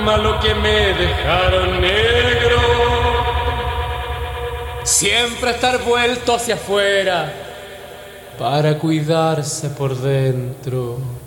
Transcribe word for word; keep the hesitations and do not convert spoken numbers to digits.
malo que me dejaron negro. Siempre estar vuelto hacia afuera para cuidarse por dentro.